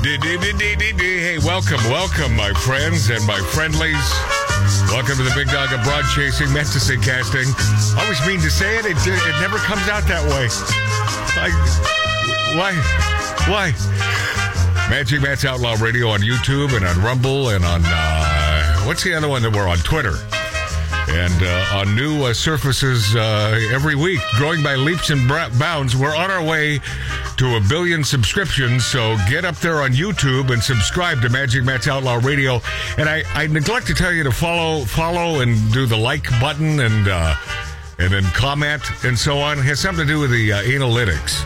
Hey, welcome, my friends and my friendlies. Welcome to the Big Dog of Broad Chasing. Meant to say casting. I always mean to say it. It never comes out that way. Why? Magic Matt's Outlaw Radio on YouTube and on Rumble and on, what's the other one that we're on? Twitter. And on new surfaces every week, growing by leaps and bounds. We're on our way to 1 billion subscriptions, so get up there on YouTube and subscribe to Magic Matt's Outlaw Radio. And I neglect to tell you to follow and do the like button and then comment and so on. It has something to do with the analytics.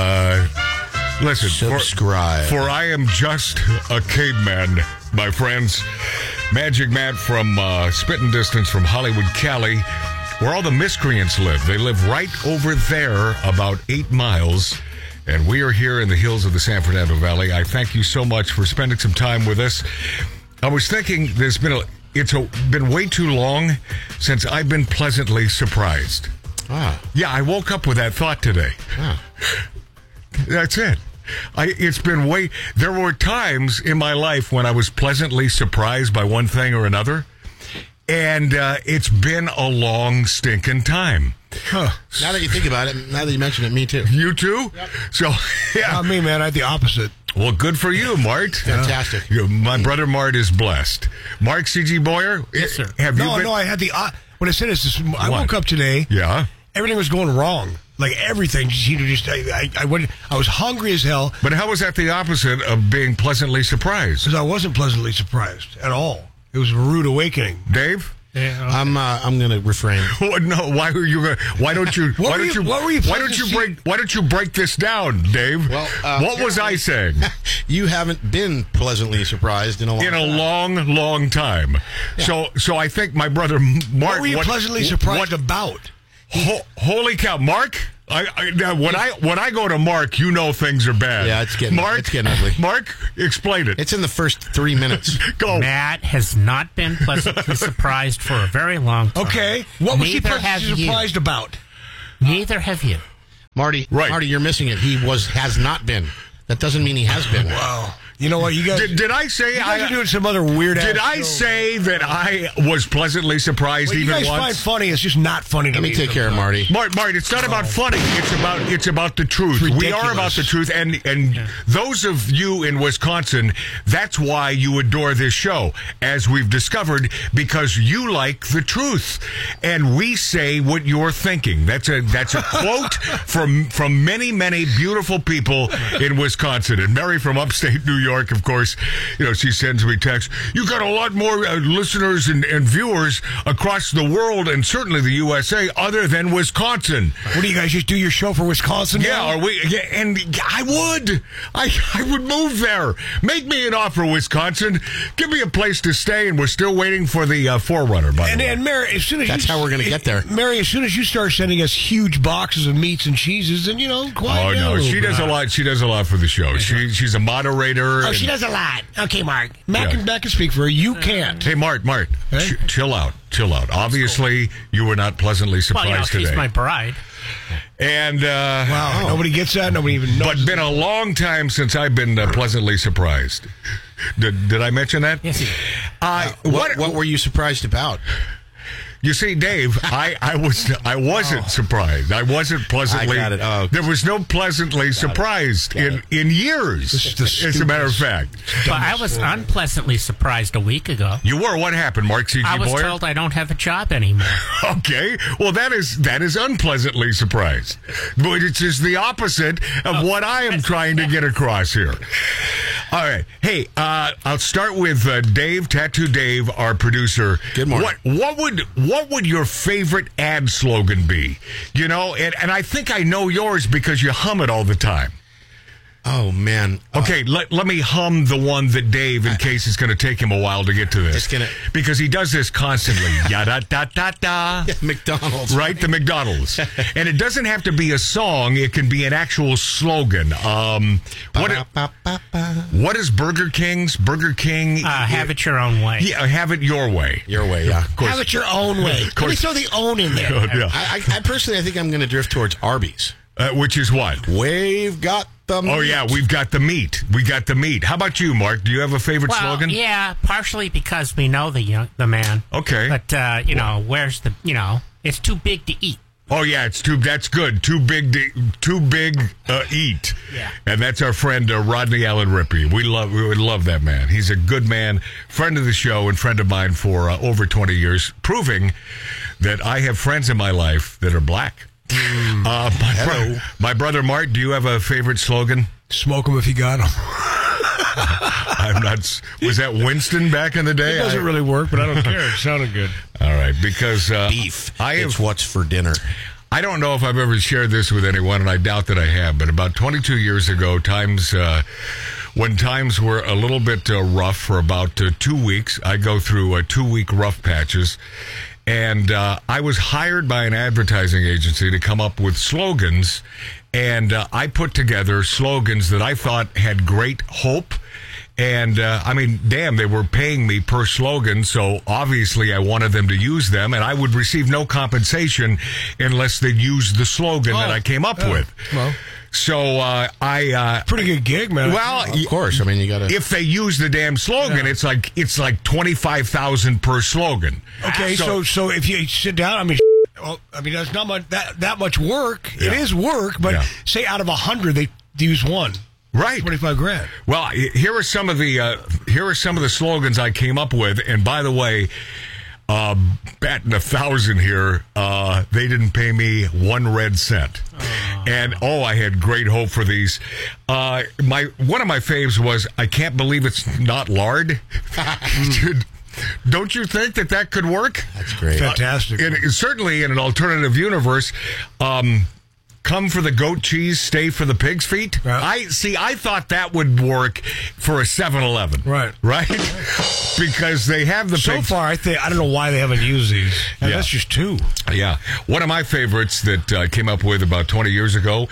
Listen, subscribe. For I am just a caveman, my friends. Magic Matt from spitting distance from Hollywood, Cali, where all the miscreants live. They live right over there, about 8 miles, and we are here in the hills of the San Fernando Valley. I thank you so much for spending some time with us. I was thinking it's been way too long since I've been pleasantly surprised. Yeah, I woke up with that thought today. That's it. There were times in my life when I was pleasantly surprised by one thing or another, and it's been a long stinking time. Huh. Now that you think about it, now that you mention it, me too. You too? Yep. So, yeah. Not me, man. I had the opposite. Well, good for you, Mart. Fantastic. My brother Mart is blessed. Mark C.G. Boyer? Yes, sir. No, I had the... What I said is, I woke up today. Yeah. Everything was going wrong. Like everything, I was hungry as hell. But how was that the opposite of being pleasantly surprised? Because I wasn't pleasantly surprised at all. It was a rude awakening. Dave? Yeah, okay. I'm going to refrain. No, why are you? Why don't you? Why don't you break this down, Dave? Well, what was I saying? You haven't been pleasantly surprised in a long time. Yeah. So I think my brother Mark. What were you pleasantly surprised about? Holy cow, Mark! When I go to Mark, you know things are bad. Yeah, it's getting ugly. Mark, explain it. It's in the first 3 minutes. Go. Matt has not been pleasantly surprised for a very long time. Okay, what was he pleasantly surprised about? Neither have you, Marty. Right. Marty, you're missing it. He has not been. That doesn't mean he has been. Wow. You know what, you guys... Did I say... You guys are doing some other weird-ass Did I show. say that I was pleasantly surprised even once? You guys find funny, it's just not funny to me. Let me take care of Marty. Mart, it's not about funny. It's about the truth. We are about the truth, and those of you in Wisconsin, that's why you adore this show, as we've discovered, because you like the truth, and we say what you're thinking. That's a quote from many beautiful people in Wisconsin, and Mary from upstate New York, of course, she sends me texts. You got a lot more listeners and viewers across the world and certainly the USA other than Wisconsin. What do you guys just do your show for Wisconsin? Yeah, now? are we? Yeah, and I would move there. Make me an offer, Wisconsin. Give me a place to stay, and we're still waiting for the Forerunner. By the way, and Mary, as soon as that's how we're going to get there. Mary, as soon as you start sending us huge boxes of meats and cheeses, then quiet down. Oh no, she does a lot. She does a lot for the show. She's a moderator. Oh, she does a lot. Okay, Mark. Matt can speak for her. You can't. Hey, Mart. Hey? Chill out. Obviously, you were not pleasantly surprised today. She's my bride. And wow, nobody gets that. Nobody even knows. But been a long time since I've been pleasantly surprised. Did I mention that? Yes, you did. What were you surprised about? You see, Dave, I wasn't surprised. I wasn't pleasantly. I got it. Oh. There was no pleasantly surprised in years. As a matter of fact. But I was unpleasantly surprised a week ago. You were. What happened, Mark C.G. Boyer? I was told I don't have a job anymore. Okay. Well, that is unpleasantly surprised. But it's just the opposite of what I am trying to get across here. All right. Hey, I'll start with Dave, Tattoo Dave, our producer. Good morning. What would your favorite ad slogan be? And I think I know yours because you hum it all the time. Oh, man. Okay, let me hum the one that Dave, in case it's going to take him a while to get to this. Because he does this constantly. Ya-da-da-da-da. Yeah, McDonald's. Right, the McDonald's. And it doesn't have to be a song. It can be an actual slogan. What is Burger King's? Burger King? Have it your own way. Yeah, have it your way. Your way, yeah. Have it your own way. Let me throw the own in there. Yeah. I personally, I think I'm going to drift towards Arby's. Which is what? We've got the meat. Oh, yeah, we've got the meat. We got the meat. How about you, Mark? Do you have a favorite Well, slogan? yeah, partially because we know the man. Okay. But, where's the, it's too big to eat. Oh yeah, that's good. Too big eat. Yeah. And that's our friend Rodney Allen Rippey. We would love that man. He's a good man, friend of the show and friend of mine for over 20 years, proving that I have friends in my life that are black. My brother Mart, do you have a favorite slogan? Smoke them if you got them. I'm not. Was that Winston back in the day? It doesn't really work, but I don't care. It sounded good. All right, because Beef. It's what's for dinner. I don't know if I've ever shared this with anyone, and I doubt that I have, but about 22 years ago, when times were a little bit rough for about 2 weeks, I go through 2-week rough patches, and I was hired by an advertising agency to come up with slogans, and I put together slogans that I thought had great hope. And, damn, they were paying me per slogan, so obviously I wanted them to use them, and I would receive no compensation unless they used the slogan that I came up with. Well. So, Pretty good gig, man. Well, Of course. I mean, you got to... if they use the damn slogan, it's like $25,000 per slogan. Okay, so if you sit down, that's not much that much work. Yeah. It is work, but say out of 100 they use one. Right. $25,000. Well, here are some of the slogans I came up with, and by the way, batting 1,000 here, they didn't pay me 1 red cent. And I had great hope for these. One of my faves was, I can't believe it's not lard. Dude, don't you think that could work? That's great. Fantastic. Certainly in an alternative universe, come for the goat cheese, stay for the pig's feet. Right. I thought that would work for a 7-Eleven. Right. Because they have the So pigs. far, I don't know why they haven't used these. And that's just 2. Yeah. One of my favorites that I came up with about 20 years ago,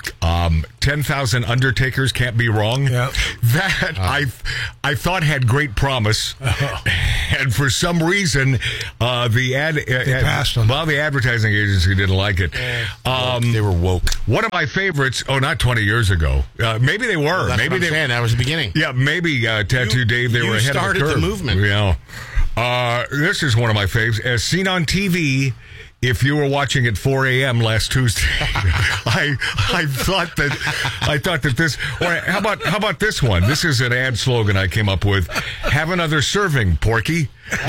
10,000 Undertakers can't be wrong. Yeah. That I thought had great promise, and for some reason, They passed on. Well, the advertising agency didn't like it. they were woke. One of my favorites. Not 20 years ago. Maybe they were. That's maybe what I'm saying. That was the beginning. Yeah, maybe Tattoo Dave. They you were ahead started of the the curve. movement. Yeah. This is one of my faves. As seen on TV. If you were watching at 4 a.m. last Tuesday, I thought that this. Or how about this one? This is an ad slogan I came up with. Have another serving, Porky.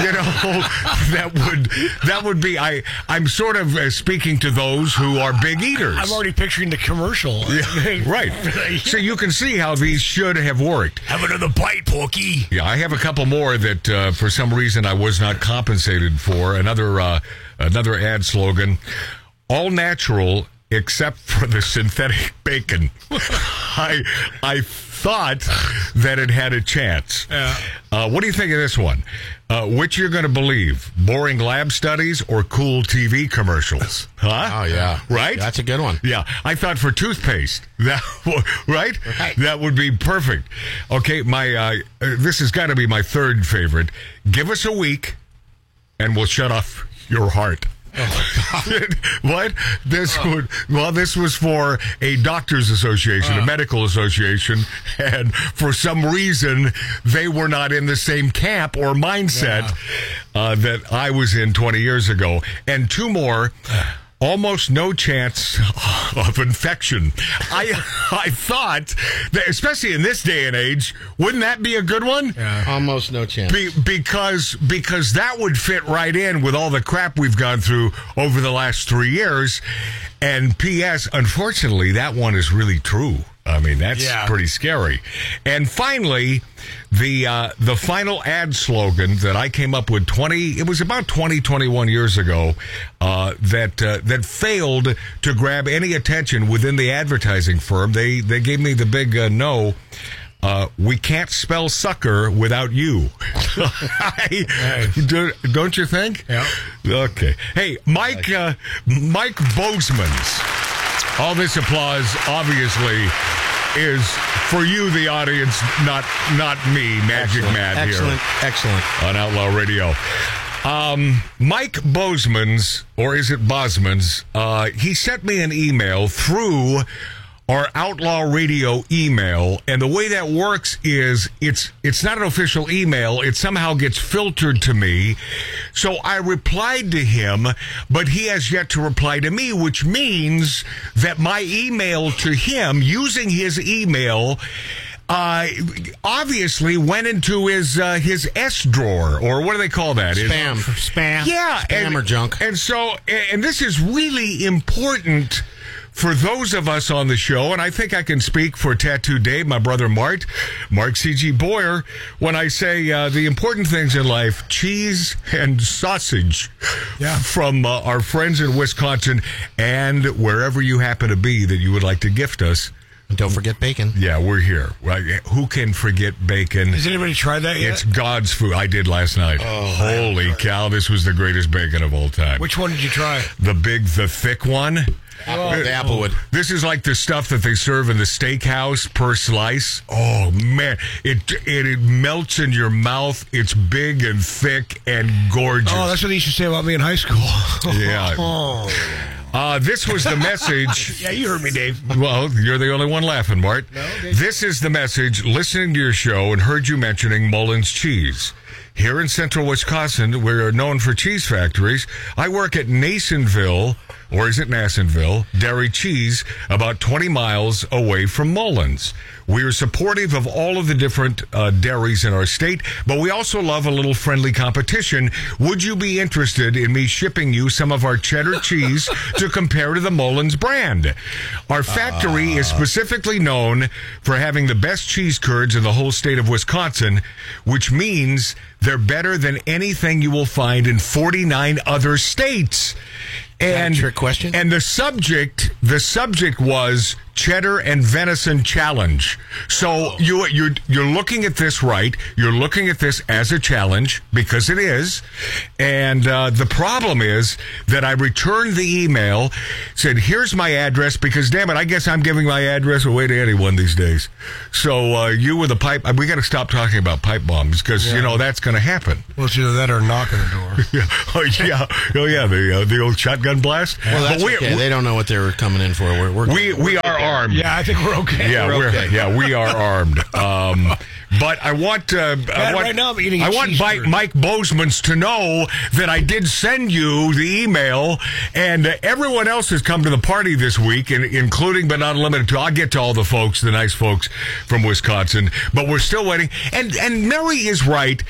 That would be. I'm sort of speaking to those who are big eaters. I'm already picturing the commercial. Yeah, right. So you can see how these should have worked. Have another bite, Porky. Yeah, I have a couple more that for some reason I was not compensated for. Another ad slogan, all natural except for the synthetic bacon. I thought that it had a chance. Yeah. What do you think of this one? Which you're going to believe, boring lab studies or cool TV commercials? Huh? Oh, yeah. Right? That's a good one. Yeah, I thought for toothpaste, right? That would be perfect. Okay, this has got to be my third favorite. Give us a week, and we'll shut off your heart. What? This was for a doctor's association, a medical association, and for some reason they were not in the same camp or mindset that I was in 20 years ago. And 2 more. Almost no chance of infection. I thought that, especially in this day and age, wouldn't that be a good one? Yeah. Almost no chance. Because that would fit right in with all the crap we've gone through over the last 3 years. And P.S., unfortunately, that one is really true. I mean, that's pretty scary. And finally, the final ad slogan that I came up with it was about 21 years ago, that failed to grab any attention within the advertising firm. They gave me the big no. We can't spell sucker without you. Don't you think? Yeah. Okay. Hey, Mike Bozeman's. All this applause, obviously, is for you, the audience, not me, Magic Matt here. Excellent. On Outlaw Radio. Mike Bozeman's, or is it Bosman's? He sent me an email through our Outlaw Radio email, and the way that works is it's not an official email. It somehow gets filtered to me. So I replied to him, but he has yet to reply to me, which means that my email to him, using his email, obviously went into his S drawer, or what do they call that? Spam. Yeah. Spam or junk. And so, and this is really important for those of us on the show, and I think I can speak for Tattoo Dave, my brother Mark C.G. Boyer, when I say the important things in life, cheese and sausage, from our friends in Wisconsin, and wherever you happen to be that you would like to gift us. And don't forget bacon. Yeah, we're here. Right? Who can forget bacon? Has anybody tried that yet? It's God's food. I did last night. Holy cow, this was the greatest bacon of all time. Which one did you try? The thick one. The Applewood. This is like the stuff that they serve in the steakhouse per slice. Oh, man. It melts in your mouth. It's big and thick and gorgeous. Oh, that's what they used to say about me in high school. Yeah. This was the message. Yeah, you heard me, Dave. Well, you're the only one laughing, Mart. No, Dave. This is the message, listening to your show and heard you mentioning Mullins Cheese. Here in central Wisconsin, we're known for cheese factories. I work at Nasonville, or is it Nasonville, Dairy Cheese, about 20 miles away from Mullins. We are supportive of all of the different dairies in our state, but we also love a little friendly competition. Would you be interested in me shipping you some of our cheddar cheese to compare to the Mullins brand? Our factory is specifically known for having the best cheese curds in the whole state of Wisconsin, which means they're better than anything you will find in 49 other states. And trick question? And the subject was cheddar and venison challenge. So you're looking at this right. You're looking at this as a challenge because it is. And the problem is that I returned the email, said, here's my address, because damn it, I guess I'm giving my address away to anyone these days. So you with a pipe, we got to stop talking about pipe bombs because, you know, that's going to happen. Well, it's either that or knock on the door. The old shotgun blast. Well, that's okay. They don't know what they were coming in for. We are armed. Yeah, I think we're okay. Yeah, we're okay. Yeah, we are armed. But I want right now I'm eating Mike Bozeman's to know that I did send you the email, and everyone else has come to the party this week, including but not limited to. I'll get to all the folks, the nice folks from Wisconsin, but we're still waiting. And Mary is right.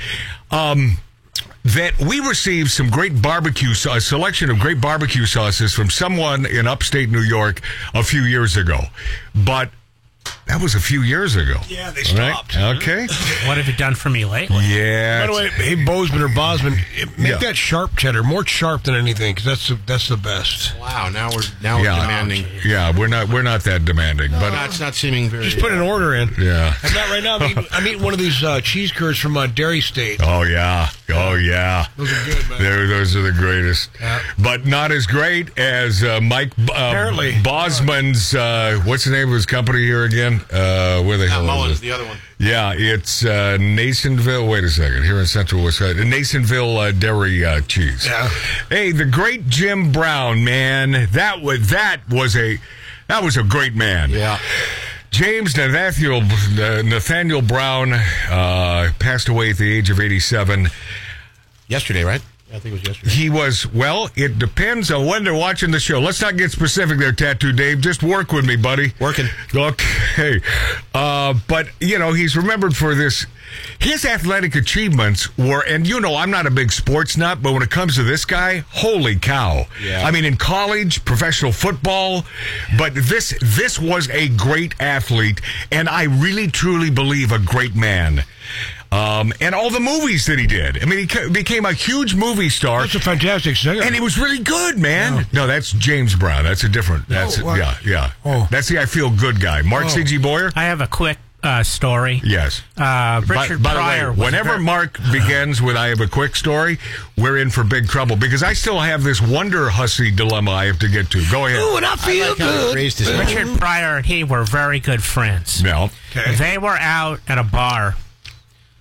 That we received some great a selection of great barbecue sauces from someone in upstate New York a few years ago. But that was a few years ago. Yeah, they stopped. Right? Okay. What have you done for me lately? Yeah. By the way, hey, Bozeman or Bosman, make that sharp cheddar, more sharp than anything, because that's the best. Wow, now we're demanding. Yeah, we're not that demanding, but it's not seeming very. Just put an order in. Yeah. I'm not right now. I'm eating one of these cheese curds from Dairy State. Oh yeah. Those are good, man. Those are the greatest, but not as great as Mike Bosman's. What's the name of his company here again? Where the hell Mullins, is it? the other one. Yeah, it's Nasonville. Wait a second. Here in Central Wisconsin, Nasonville Dairy Cheese. Yeah. Hey, the great Jim Brown, man. That was a great man. Yeah. James Nathaniel Brown passed away at the age of 87. Yesterday, right? I think it was yesterday. He was, it depends on when they're watching the show. Let's not get specific there, Tattoo Dave. Just work with me, buddy. Working. Okay. But, he's remembered for this. His athletic achievements were, and I'm not a big sports nut, but when it comes to this guy, holy cow. Yeah. I mean, in college, professional football, but this was a great athlete, and I really, truly believe a great man. And all the movies that he did. I mean, he became a huge movie star. That's a fantastic singer. And he was really good, man. No, that's James Brown. That's a different. Yeah. Oh. That's the I Feel Good guy. Mark C.G. Boyer? I have a quick story. Yes. Richard by Pryor. The way, whenever Mark begins with I have a quick story, we're in for big trouble because I still have this Wonder Hussy dilemma I have to get to. Go ahead. Ooh, and I feel good. Richard Pryor and he were very good friends. No. Okay. They were out at a bar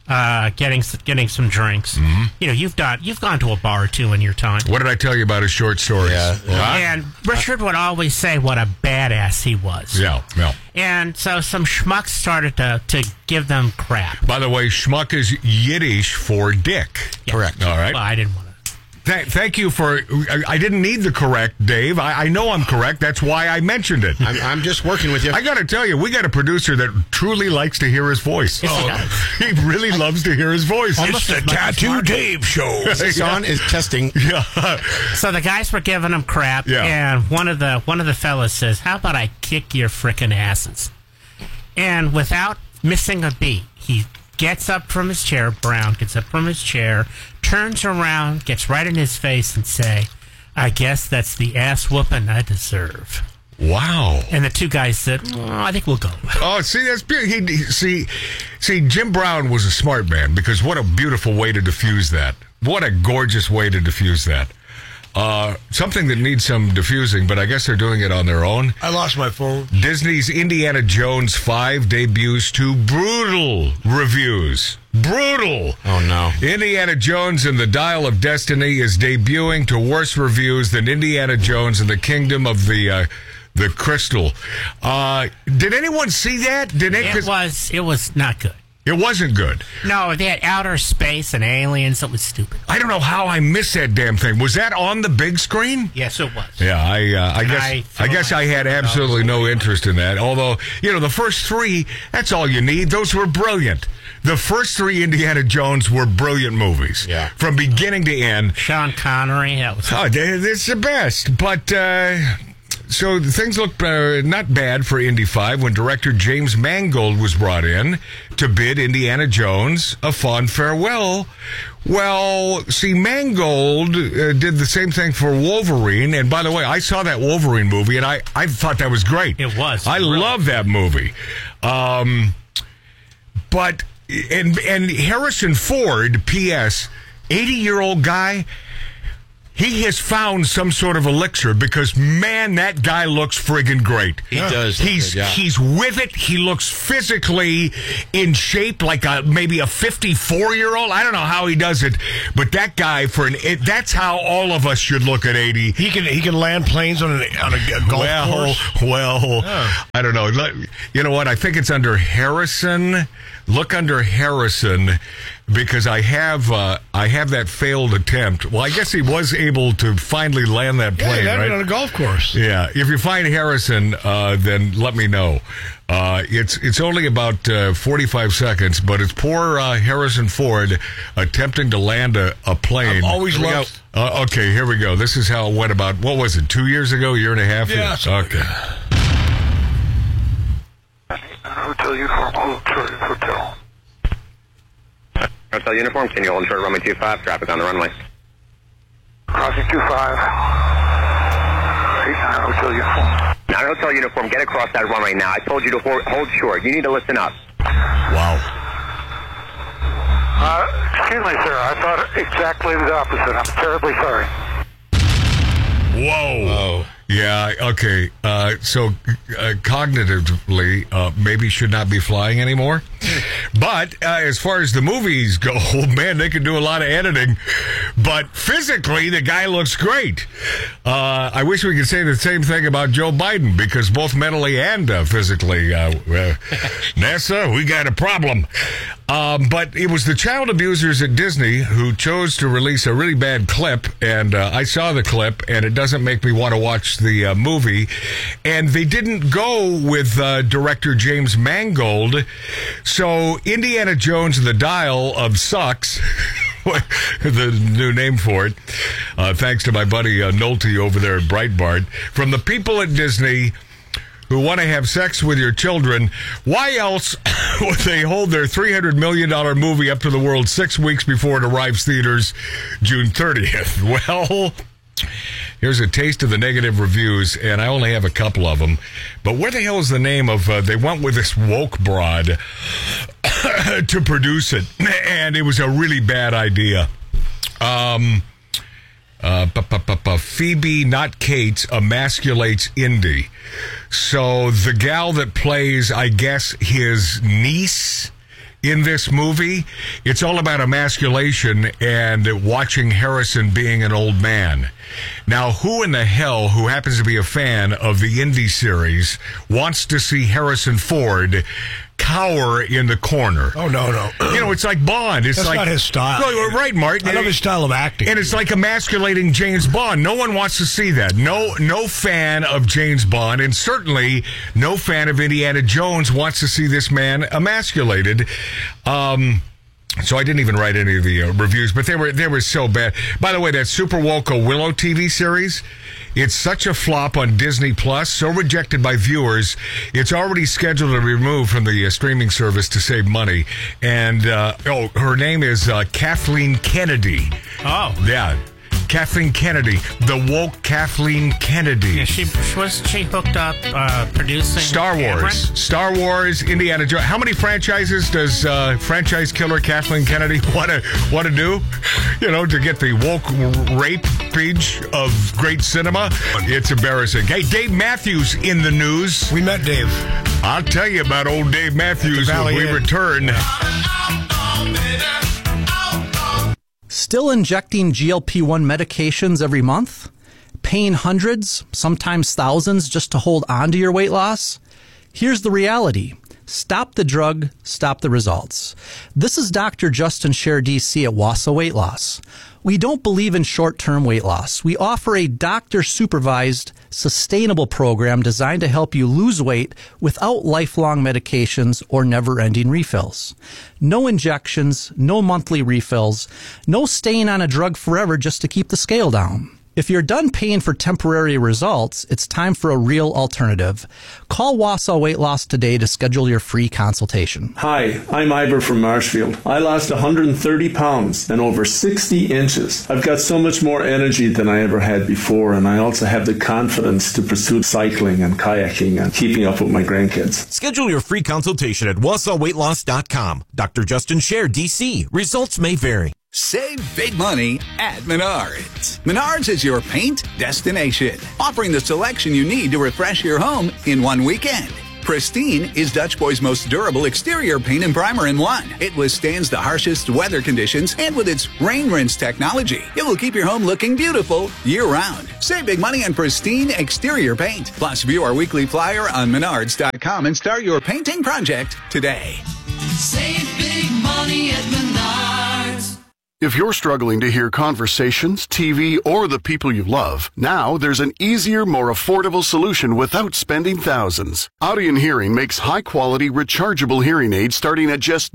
getting some drinks. Mm-hmm. You know, you've gone to a bar or two in your time. What did I tell you about his short stories? Yeah. Huh? And Richard would always say what a badass he was. Yeah. And so some schmucks started to give them crap. By the way, schmuck is Yiddish for dick. Yeah. Correct. All right. Well, I didn't want to. Thank you for... I didn't need the correct, Dave. I know I'm correct. That's why I mentioned it. I'm just working with you. I got to tell you, we got a producer that truly likes to hear his voice. He really loves to hear his voice. It's the Tattoo Dave Show. It's on is testing. Yeah. So the guys were giving him crap, Yeah. and one of the fellas says, "How about I kick your frickin' asses?" And without missing a beat, he gets up from his chair. Brown gets up from his chair, turns around, gets right in his face, and say, "I guess that's the ass whooping I deserve." Wow. And the two guys said, "I think we'll go." Oh, see, that's beautiful. See, Jim Brown was a smart man, because what a beautiful way to diffuse that. What a gorgeous way to diffuse that. Something that needs some diffusing, but I guess they're doing it on their own. I lost my phone. Disney's Indiana Jones 5 debuts to brutal reviews. Brutal. Oh, no. Indiana Jones and the Dial of Destiny is debuting to worse reviews than Indiana Jones and the Kingdom of the Crystal. Did anyone see that? It was not good. It wasn't good. No, they had outer space and aliens. It was stupid. I don't know how I missed that damn thing. Was that on the big screen? Yes, it was. Yeah, I guess I had absolutely no interest in that. Although, the first three, that's all you need. Those were brilliant. The first three Indiana Jones were brilliant movies. Yeah. From beginning to end. Sean Connery, that was... Oh, it's the best. But, so things look not bad for Indy 5 when director James Mangold was brought in to bid Indiana Jones a fond farewell. Well, see, Mangold did the same thing for Wolverine. And by the way, I saw that Wolverine movie, and I thought that was great. It was. I love that movie. But, and Harrison Ford, P.S., 80-year-old guy... He has found some sort of elixir because, man, that guy looks friggin' great. He does. He's with it. He looks physically in shape like maybe a 54-year-old. I don't know how he does it, but that guy, that's how all of us should look at 80. He can land planes on a golf course. Well, I don't know. You know what? I think it's under Harrison. Look under Harrison, because I have that failed attempt. Well, I guess he was able to finally land that plane, he landed right? on a golf course. Yeah. If you find Harrison, then let me know. It's only about 45 seconds, but it's poor Harrison Ford attempting to land a plane. I've always loved... okay, here we go. This is how it went about, what was it, 2 years ago, year and a half? Yeah. Okay. Hotel uniform, hotel. Hotel uniform, can you hold short runway 25, traffic on the runway. Crossing 25. Hotel uniform. Not hotel uniform, get across that runway now. I told you to hold short. You need to listen up. Wow. Excuse me, sir. I thought exactly the opposite. I'm terribly sorry. Whoa. Yeah, okay. So cognitively, maybe should not be flying anymore. But as far as the movies go, man, they can do a lot of editing. But physically, the guy looks great. I wish we could say the same thing about Joe Biden, because both mentally and physically, NASA, we got a problem. But it was the child abusers at Disney who chose to release a really bad clip, and I saw the clip, and it doesn't make me want to watch the movie. And they didn't go with director James Mangold, so Indiana Jones and the Dial of Sucks, the new name for it, thanks to my buddy Nolte over there at Breitbart, from the people at Disney who want to have sex with your children. Why else would they hold their $300 million movie up to the world 6 weeks before it arrives theaters June 30th? Well, here's a taste of the negative reviews, and I only have a couple of them. But where the hell is the name of, they went with this woke broad to produce it, and it was a really bad idea. Phoebe, not Kate, emasculates Indy. So the gal that plays, I guess, his niece in this movie. It's all about emasculation and watching Harrison being an old man. Now, who in the hell, who happens to be a fan of the Indy series, wants to see Harrison Ford cower in the corner? Oh, no. It's like Bond. It's That's like, not his style. No, you're right, Martin. I love his style of acting. And it's like emasculating James Bond. No one wants to see that. No fan of James Bond, and certainly no fan of Indiana Jones wants to see this man emasculated. So I didn't even write any of the reviews, but they were so bad. By the way, that Super Woco Willow TV series, it's such a flop on Disney Plus, so rejected by viewers, it's already scheduled to be removed from the streaming service to save money. And her name is Kathleen Kennedy. Oh, yeah. Kathleen Kennedy, the woke Kathleen Kennedy. Yeah, she hooked up producing Star Wars, Indiana Jones. How many franchises does franchise killer Kathleen Kennedy want to do? To get the woke rape page of great cinema. It's embarrassing. Hey, Dave Matthews in the news. We met Dave. I'll tell you about old Dave Matthews when we return. Still injecting GLP-1 medications every month? Paying hundreds, sometimes thousands just to hold on to your weight loss? Here's the reality. Stop the drug, stop the results. This is Dr. Justin Scher, DC at Wausau Weight Loss. We don't believe in short-term weight loss. We offer a doctor-supervised, sustainable program designed to help you lose weight without lifelong medications or never-ending refills. No injections, no monthly refills, no staying on a drug forever just to keep the scale down. If you're done paying for temporary results, it's time for a real alternative. Call Wausau Weight Loss today to schedule your free consultation. Hi, I'm Ivor from Marshfield. I lost 130 pounds and over 60 inches. I've got so much more energy than I ever had before, and I also have the confidence to pursue cycling and kayaking and keeping up with my grandkids. Schedule your free consultation at WausauWeightLoss.com. Dr. Justin Scher, DC. Results may vary. Save big money at Menards. Menards is your paint destination, offering the selection you need to refresh your home in one weekend. Pristine is Dutch Boy's most durable exterior paint and primer in one. It withstands the harshest weather conditions, and with its rain rinse technology, it will keep your home looking beautiful year-round. Save big money on Pristine exterior paint. Plus, view our weekly flyer on Menards.com and start your painting project today. Save big money at Menards. If you're struggling to hear conversations, TV, or the people you love, now there's an easier, more affordable solution without spending thousands. Audion Hearing makes high-quality, rechargeable hearing aids starting at just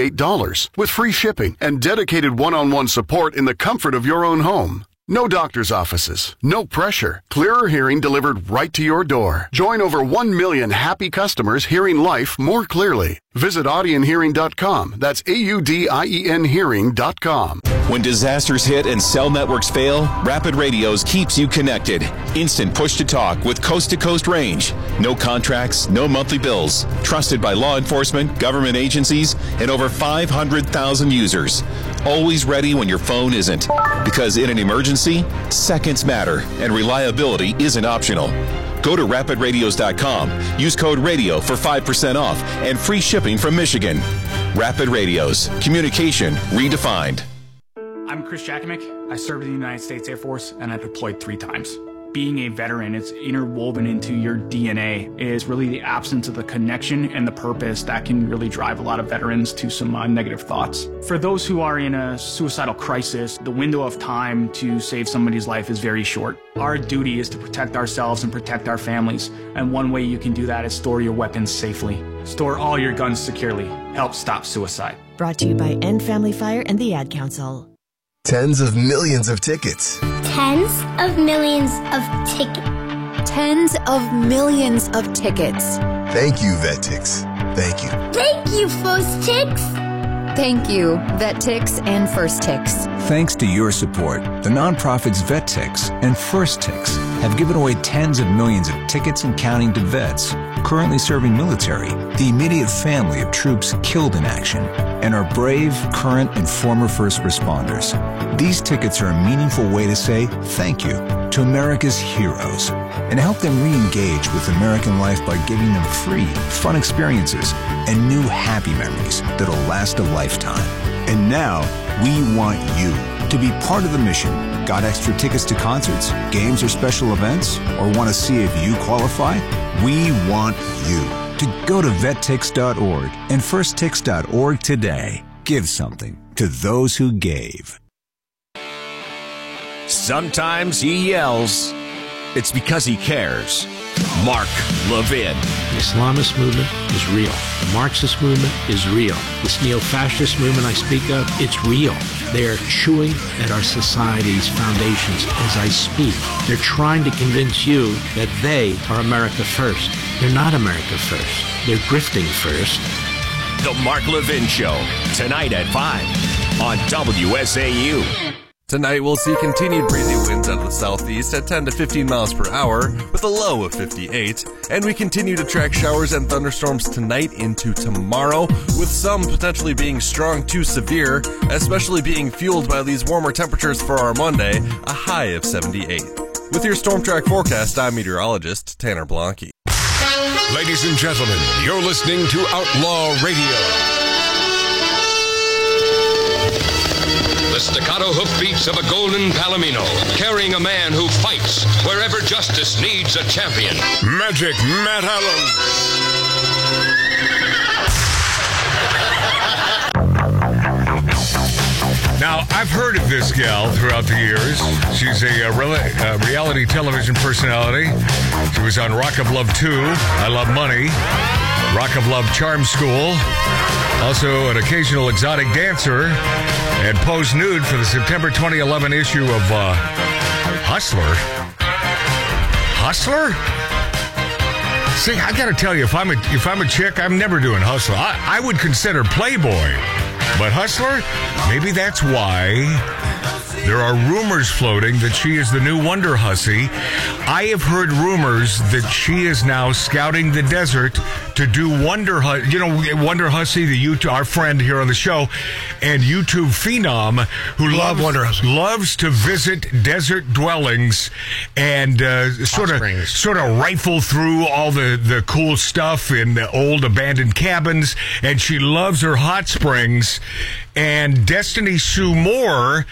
$98 with free shipping and dedicated one-on-one support in the comfort of your own home. No doctor's offices, no pressure. Clearer hearing delivered right to your door. Join over 1 million happy customers hearing life more clearly. Visit audionhearing.com. That's AUDIEN hearing.com. When disasters hit and cell networks fail, Rapid Radios keeps you connected. Instant push-to-talk with coast-to-coast range. No contracts, no monthly bills. Trusted by law enforcement, government agencies, and over 500,000 users. Always ready when your phone isn't. Because in an emergency, seconds matter, and reliability isn't optional. Go to rapidradios.com. Use code RADIO for 5% off and free shipping from Michigan. Rapid Radios. Communication redefined. I'm Chris Jakovic. I served in the United States Air Force, and I deployed 3 times. Being a veteran, it's interwoven into your DNA, is really the absence of the connection and the purpose that can really drive a lot of veterans to some negative thoughts. For those who are in a suicidal crisis, the window of time to save somebody's life is very short. Our duty is to protect ourselves and protect our families, and one way you can do that is store your weapons safely. Store all your guns securely. Help stop suicide. Brought to you by End Family Fire and the Ad Council. Tens of millions of tickets. Tens of millions of tickets. Tens of millions of tickets. Thank you, VetTix. Thank you. Thank you, First Tix. Thank you, VetTix and First Tix. Thanks to your support, the nonprofits VetTix and First Tix have given away tens of millions of tickets and counting to vets currently serving military, the immediate family of troops killed in action, and our brave, current, and former first responders. These tickets are a meaningful way to say thank you to America's heroes. and help them re-engage with American life by giving them free, fun experiences and new happy memories that'll last a lifetime. And now, we want you to be part of the mission. Got extra tickets to concerts, games, or special events? Or want to see if you qualify? We want you to go to vettix.org and firsttix.org today. Give something to those who gave. Sometimes he yells. It's because he cares. Mark Levin. The Islamist movement is real. The Marxist movement is real. This neo-fascist movement I speak of, it's real. They are chewing at our society's foundations as I speak. They're trying to convince you that they are America first. They're not America first. They're drifting first. The Mark Levin Show, tonight at 5 on WSAU. Tonight, we'll see continued breezy winds out of the southeast at 10 to 15 miles per hour with a low of 58. And we continue to track showers and thunderstorms tonight into tomorrow, with some potentially being strong to severe, especially being fueled by these warmer temperatures for our Monday, a high of 78. With your Storm Track forecast, I'm meteorologist Tanner Blanke. Ladies and gentlemen, you're listening to Outlaw Radio. The staccato hoofbeats of a golden palomino, carrying a man who fights wherever justice needs a champion. Magic Matt Allen. Now, I've heard of this gal throughout the years. She's a reality television personality. She was on Rock of Love 2, I Love Money, Rock of Love Charm School, also an occasional exotic dancer, and posed nude for the September 2011 issue of Hustler. Hustler? See, I got to tell you, if I'm a chick, I'm never doing Hustler. I would consider Playboy, but Hustler, maybe that's why there are rumors floating that she is the new Wonder Hussy. I have heard rumors that she is now scouting the desert to do Wonder Hussy. You know, Wonder Hussy, our friend here on the show, and YouTube phenom who loves to visit desert dwellings and sort of rifle through all the cool stuff in the old abandoned cabins. And she loves her hot springs. And Destiny Sue Moore,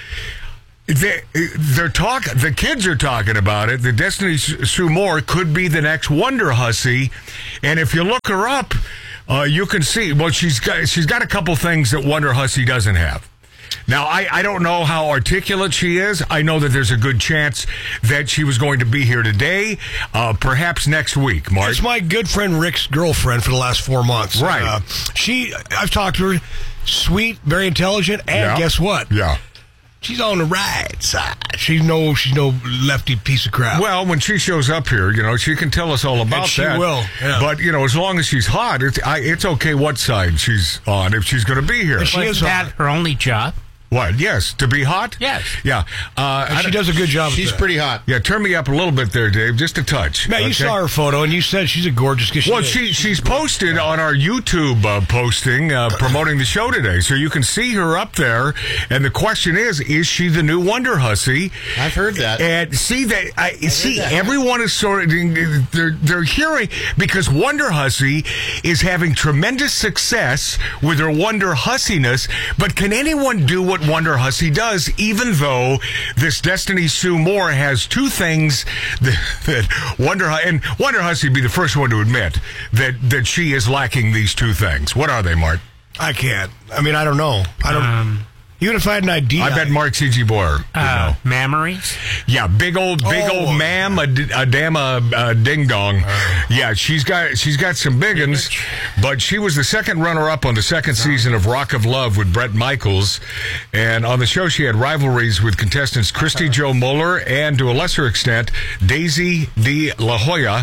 the kids are talking about it. The Destiny Sue Moore could be the next Wonder Hussy, and if you look her up, you can see. Well, she's got a couple things that Wonder Hussy doesn't have. Now, I don't know how articulate she is. I know that there's a good chance that she was going to be here today, perhaps next week, Mark. It's my good friend Rick's girlfriend for the last 4 months. Right. I've talked to her. Sweet, very intelligent, and guess what? Yeah. She's on the right side. She's no lefty piece of crap. Well, when she shows up here, she can tell us all about that. She will. Yeah. But as long as she's hot, it's okay what side she's on if she's going to be here. Is that her only job? What? Yes, to be hot? Yes. Yeah. And she does a good job. She's pretty hot. Yeah, turn me up a little bit there, Dave, just a touch. Matt, you saw her photo, and you said she's a gorgeous kid. Well, she's posted on our YouTube posting promoting the show today, so you can see her up there. And the question is she the new Wonder Hussy? I've heard that. And everyone is sort of they're hearing, because Wonder Hussy is having tremendous success with her Wonder Hussiness. But can anyone do what Wonder Hussy does, even though this Destiny Sue Moore has two things that Wonder Hussy would be the first one to admit that she is lacking these two things. What are they, Mark? I can't. I mean, I don't know. Even if I had an idea. I bet Mark C.G. Boyer. Mammaries? Yeah, big old ma'am, a damn ding dong. Yeah, she's got some big uns, but she was the second runner-up on the second season of Rock of Love with Bret Michaels. And on the show, she had rivalries with contestants Christy Jo Muller and, to a lesser extent, Daisy de La Hoya.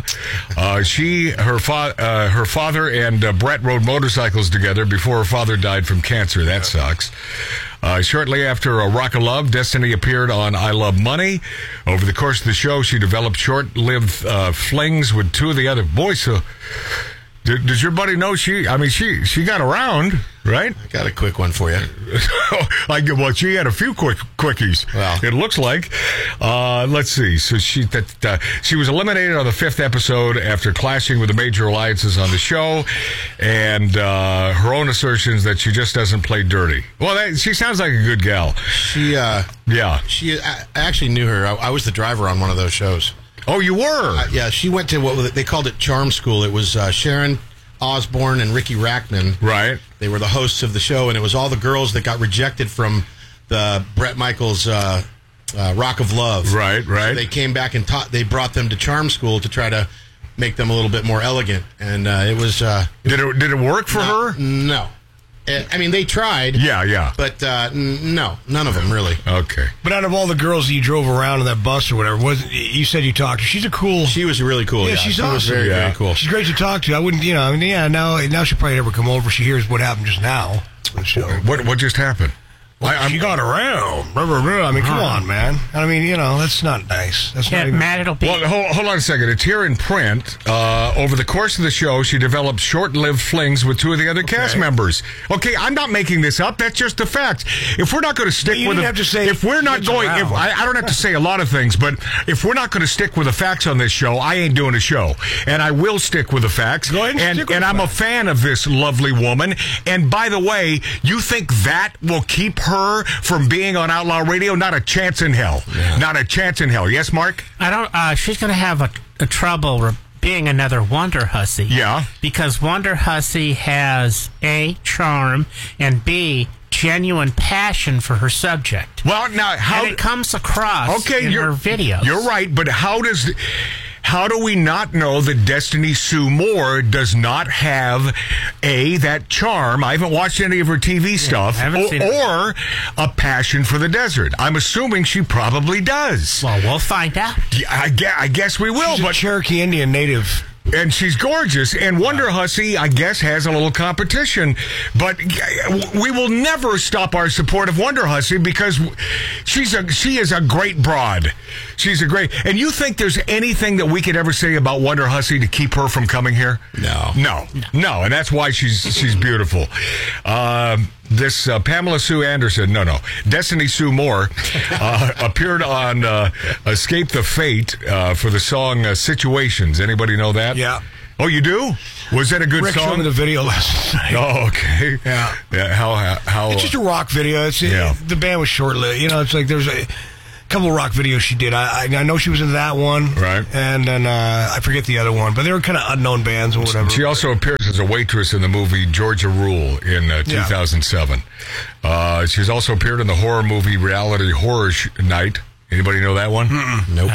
Her father and Bret rode motorcycles together before her father died from cancer. That sucks. Shortly after Rock of Love, Destiny appeared on I Love Money. Over the course of the show, she developed short-lived flings with two of the other boys. So, does your buddy know she got around? right? I got a quick one for you. Well, she had a few quickies. Well, it looks like. Let's see. So she was eliminated on the 5th episode after clashing with the major alliances on the show, and her own assertions that she just doesn't play dirty. Well, she sounds like a good gal. I actually knew her. I was the driver on one of those shows. Oh, you were? Yeah, she went to what they called it Charm School. It was Sharon Osbourne and Ricky Rackman. Right. They were the hosts of the show, and it was all the girls that got rejected from the Bret Michaels Rock of Love. Right. So they came back and they brought them to Charm School to try to make them a little bit more elegant. And it was... Did it work for her? No. I mean, they tried. Yeah. But no, none of them really. Okay. But out of all the girls that you drove around in that bus or whatever, you said you talked to her. She was really cool. Yeah, she's awesome. Was very, very cool. She's great to talk to. I wouldn't, now she'll probably never come over. She hears what happened just now. What just happened? She got around. Blah, blah, blah. I mean, come on, man. I mean, that's not nice. That's not even... Matt, it'll be... Well, hold on a second. It's here in print. Over the course of the show, she developed short-lived flings with 2 of the other cast members. Okay, I'm not making this up. That's just the fact. If we're not going to stick with have to say if we're not going... I don't have to say a lot of things, but if we're not going to stick with the facts on this show, I ain't doing a show. And I will stick with the facts. Go ahead and stick with I'm a fan of this lovely woman. And by the way, you think that will keep her from being on Outlaw Radio? Not a chance in hell. Yeah. Not a chance in hell. Yes, Mark? I don't. She's going to have a trouble being another Wonder Hussy. Yeah. Because Wonder Hussy has A, charm, and B, genuine passion for her subject. Well, now and it comes across in her videos. You're right, but how do we not know that Destiny Sue Moore does not have that charm? I haven't watched any of her TV stuff, or a passion for the desert. I'm assuming she probably does. Well, we'll find out. I guess we will. She's a Cherokee Indian native. And she's gorgeous. And Wonder Hussy, I guess, has a little competition. But we will never stop our support of Wonder Hussy because she is a great broad. She's a great... And you think there's anything that we could ever say about Wonder Hussy to keep her from coming here? No. And that's why she's beautiful. This Pamela Sue Anderson, Destiny Sue Moore appeared on Escape the Fate for the song Situations. Anybody know that? Yeah. Oh, you do? Was that a good Rick song? showed me the video last night. Oh, okay. Yeah. How? It's just a rock video. The band was short-lived. It's like there's a couple of rock videos she did. I know she was in that one. Right. And then I forget the other one. But they were kind of unknown bands or whatever. She also appears as a waitress in the movie Georgia Rule in 2007. She's also appeared in the horror movie Reality Horror Night. Anybody know that one? Nope.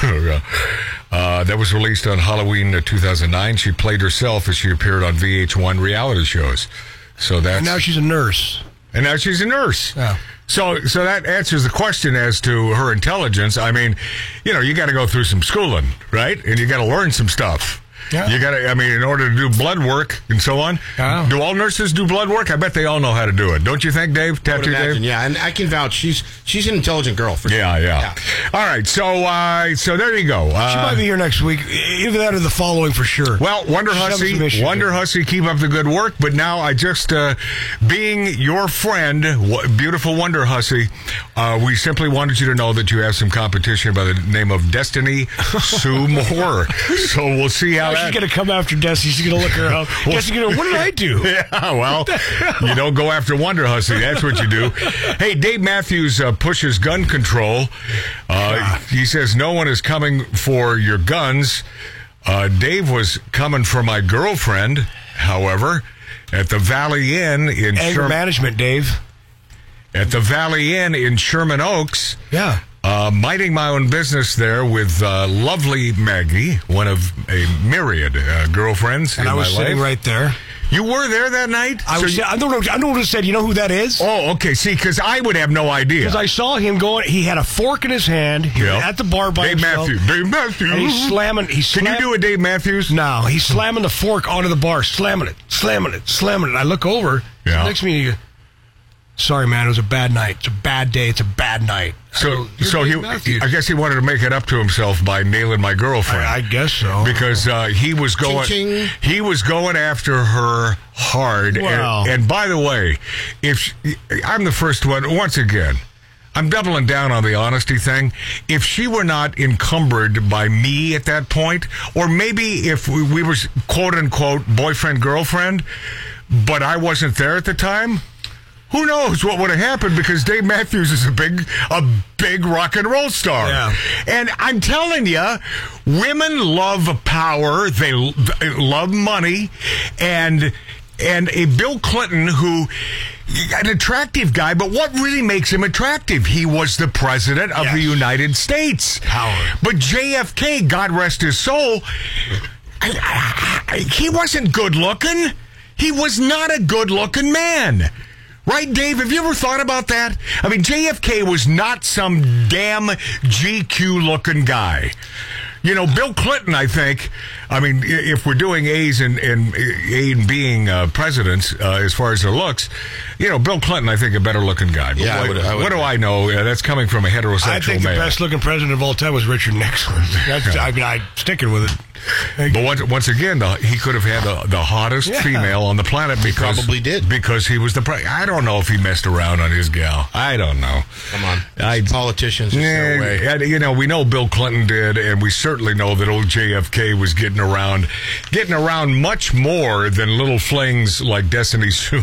That was released on Halloween 2009. She played herself as she appeared on VH1 reality shows. And now she's a nurse. Yeah. So that answers the question as to her intelligence. I mean, you got to go through some schooling, right? And you got to learn some stuff. Yeah. You got to, in order to do blood work and so on. Yeah. Do all nurses do blood work? I bet they all know how to do it. Don't you think, Dave? Dave? Yeah, and I can vouch. She's an intelligent girl for sure. Yeah. All right, so there you go. She might be here next week. Either that or the following for sure. Well, Wonder Hussy, keep up the good work. But now I just, being your friend, beautiful Wonder Hussy, we simply wanted you to know that you have some competition by the name of Destiny Sue Moore. So we'll see how she's going to come after Destiny. She's going to look her up. Destiny's going to, what did I do? Yeah, well, you don't go after Wonder Hussy. That's what you do. Hey, Dave Matthews pushes gun control. He says, no one is coming for your guns. Dave was coming for my girlfriend, however, at the Valley Inn in Anger management, Dave. At the Valley Inn in Sherman Oaks. Yeah. Minding my own business there with lovely Maggie, one of a myriad girlfriends in my life. And I was sitting right there. You were there that night? I don't know what it said. You know who that is? Oh, okay. See, because I would have no idea. Because I saw him going. He had a fork in his hand. He was at the bar by himself. Dave Matthews. And he's slamming. Can you do a Dave Matthews? No. He's slamming the fork onto the bar, slamming it. I look over. Yeah. Next to me, Sorry, man, it was a bad night. It's a bad day. It's a bad night. So I guess he wanted to make it up to himself by nailing my girlfriend. I guess so. Because he was going, Ching-ching. he was going after her hard. Wow. And by the way, I'm the first one, once again, I'm doubling down on the honesty thing. If she were not encumbered by me at that point, or maybe if we were quote unquote boyfriend girlfriend, but I wasn't there at the time. Who knows what would have happened, because Dave Matthews is a big rock and roll star. Yeah. And I'm telling you, women love power. They love money. And a Bill Clinton who, an attractive guy, but what really makes him attractive? He was the president of the United States. Power. But JFK, God rest his soul, he wasn't good looking. He was not a good looking man. Right, Dave? Have you ever thought about that? I mean, JFK was not some damn GQ-looking guy. You know, Bill Clinton, I think, I mean, if we're doing A's and being presidents as far as their looks, you know, Bill Clinton, I think, a better-looking guy. But yeah, what do I know? That's coming from a heterosexual I think male. the best-looking president of all time was Richard Nixon. I mean, I'm sticking with it. But once again, he could have had the hottest female on the planet because probably did, because he was the president. I don't know if he messed around on his gal. I don't know. Come on, politicians. Their way. And, you know, we know Bill Clinton did, and we certainly know that old JFK was getting around much more than little flings like Destiny Sue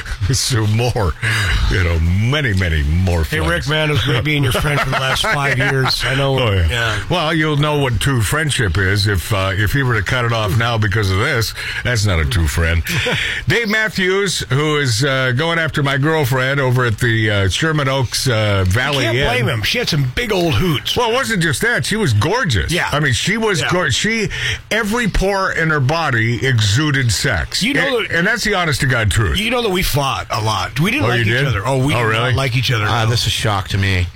Moore. You know, many more. Hey, flings. Rick, man, it was great being your friend for the last 5 years. I know. Oh, yeah. Well, you'll know what true friendship is if he were to cut it off now because of this. That's not a true friend. Dave Matthews, who is going after my girlfriend over at the Sherman Oaks Valley Inn. You can't blame him. She had some big old hoots. Well, it wasn't just that. She was gorgeous. Yeah. I mean, she was gorgeous. Every pore in her body exuded sex. You know, and that's the honest to God truth. You know that we fought a lot. We didn't like each other. We did really? not like each other. No. This is a shock to me.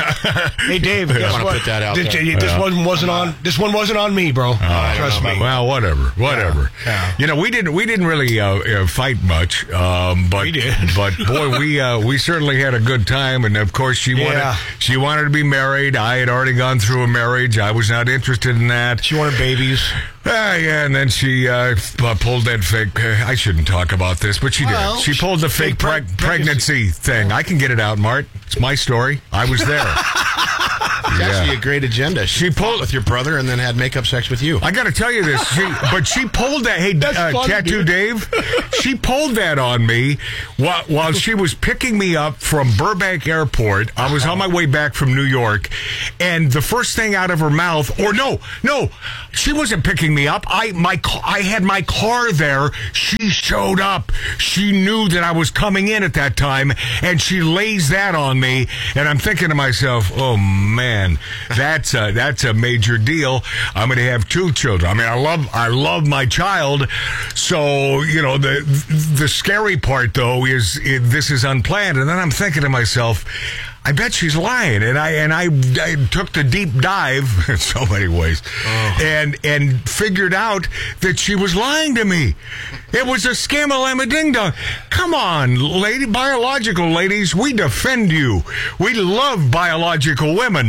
Hey, Dave, guess I want what? to put that out there. This one wasn't on. This one wasn't on me, bro. Trust me. Well, whatever. Yeah. You know, we didn't really fight much, but we did. But boy, we certainly had a good time. And of course, she wanted to be married. I had already gone through a marriage. I was not interested in that. She wanted babies. Yeah, and then she pulled that fake. I shouldn't talk about this, but she did. She pulled the fake pregnancy thing. I can get it out, Mart. It's my story. I was there. It's actually a great agenda. She pulled with your brother and then had makeup sex with you. I got to tell you this, but she pulled that. Hey, Tattoo Dave, she pulled that on me while she was picking me up from Burbank Airport. I was on my way back from New York, and the first thing out of her mouth, or no, she wasn't picking me up. I had my car there. She showed up. She knew that I was coming in at that time, and she lays that on me, and I'm thinking to myself, oh man, that's a major deal. I'm going to have 2 children. I mean, I love my child. So, you know, the scary part though is this is unplanned. And then I'm thinking to myself, I bet she's lying, and I took the deep dive in so many ways, and figured out that she was lying to me. It was a scam-a-lama ding-dong. Come on, biological ladies, we defend you. We love biological women.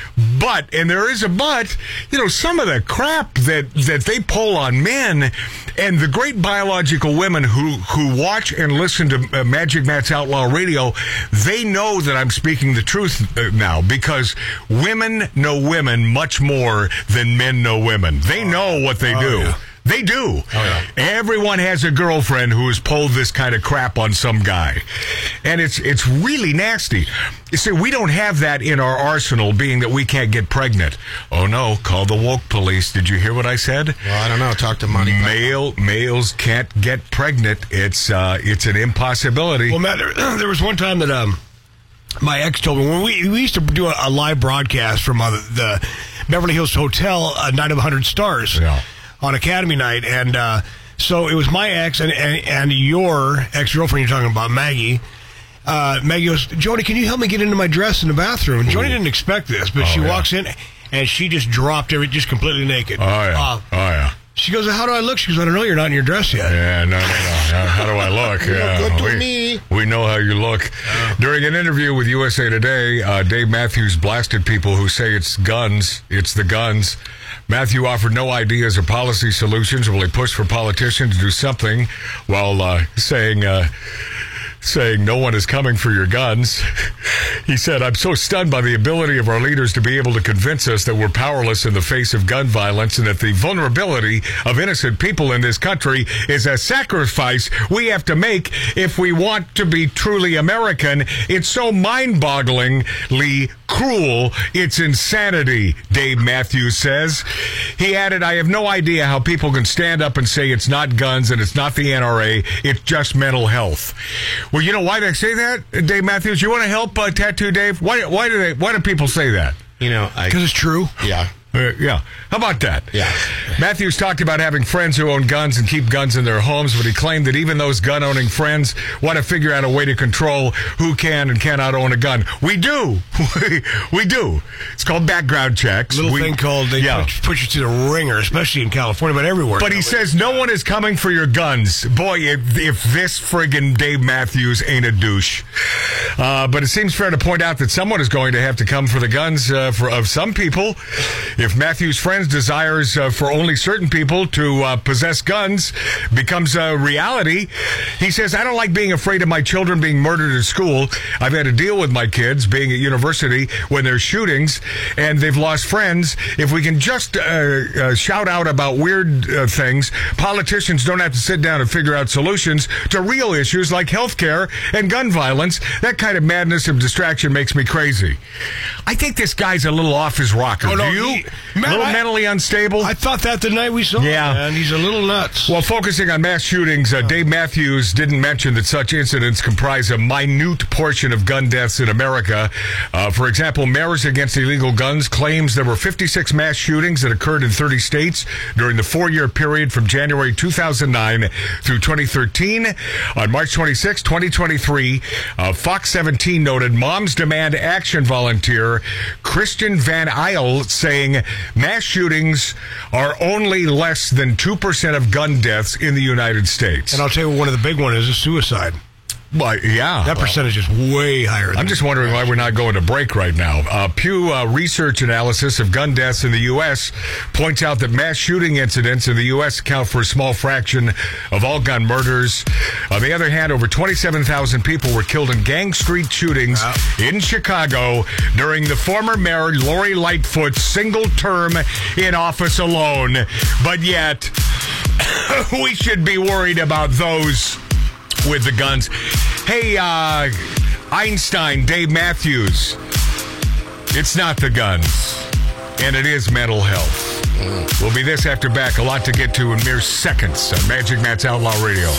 But, and there is a but, you know, some of the crap that they pull on men, and the great biological women who watch and listen to Magic Matt's Outlaw Radio, they know that I'm speaking the truth now, because women know women much more than men know women. They know what they do. Yeah. They do. Oh, yeah. Everyone has a girlfriend who has pulled this kind of crap on some guy. And it's really nasty. You see, we don't have that in our arsenal, being that we can't get pregnant. Oh, no. Call the woke police. Did you hear what I said? Well, I don't know. Talk to Money. Males can't get pregnant. It's an impossibility. Well, Matt, there was one time that my ex told me, when we used to do a live broadcast from the Beverly Hills Hotel, Night of 100 Stars. Yeah. On Academy Night, and so it was my ex and your ex-girlfriend you're talking about, Maggie. Maggie goes, Joni, can you help me get into my dress in the bathroom? And Joni didn't expect this, but she walks in, and she just dropped everything, just completely naked. Oh, yeah. She goes, how do I look? She goes, I don't know, you're not in your dress yet. Yeah, no. How do I look? Good to me. We know how you look. During an interview with USA Today, Dave Matthews blasted people who say it's guns. It's the guns. Matthew offered no ideas or policy solutions while he pushed for politicians to do something while saying no one is coming for your guns. He said, I'm so stunned by the ability of our leaders to be able to convince us that we're powerless in the face of gun violence and that the vulnerability of innocent people in this country is a sacrifice we have to make if we want to be truly American. It's so mind-bogglingly cruel. It's insanity, Dave Matthews says. He added, I have no idea how people can stand up and say it's not guns and it's not the NRA. It's just mental health. Well, you know why they say that, Dave Matthews? You want to help Tattoo Dave? Why do people say that? You know, because it's true. Yeah. Yeah. How about that? Yeah. Matthews talked about having friends who own guns and keep guns in their homes, but he claimed that even those gun-owning friends want to figure out a way to control who can and cannot own a gun. We do. We do. It's called background checks. Little thing called they push you to the ringer, especially in California, but everywhere. But he says no one is coming for your guns. Boy, if this friggin' Dave Matthews ain't a douche. But it seems fair to point out that someone is going to have to come for the guns of some people. If Matthews' friends' desires for only certain people to possess guns becomes a reality, he says, I don't like being afraid of my children being murdered at school. I've had to deal with my kids being at university when there's shootings and they've lost friends. If we can just shout out about weird things, politicians don't have to sit down and figure out solutions to real issues like healthcare and gun violence. That kind of madness and distraction makes me crazy. I think this guy's a little off his rocker. Oh, no, do you? A little mentally unstable? I thought that the night we saw him, man. He's a little nuts. Well, focusing on mass shootings, Dave Matthews didn't mention that such incidents comprise a minute portion of gun deaths in America. For example, Mayors Against Illegal Guns claims there were 56 mass shootings that occurred in 30 states during the 4-year period from January 2009 through 2013. On March 26, 2023, Fox 17 noted Moms Demand Action volunteer Christian Van Isle saying mass shootings are only less than 2% of gun deaths in the United States. And I'll tell you what, one of the big ones is suicide. Well, yeah. That percentage is way higher. I'm just wondering why we're not going to break right now. Pew research analysis of gun deaths in the U.S. points out that mass shooting incidents in the U.S. account for a small fraction of all gun murders. On the other hand, over 27,000 people were killed in gang street shootings in Chicago during the former mayor Lori Lightfoot's single term in office alone. But yet, we should be worried about those with the guns. Hey, Einstein, Dave Matthews, it's not the guns, and it is mental health. We'll be this after back. A lot to get to in mere seconds on Magic Matt's Outlaw Radio.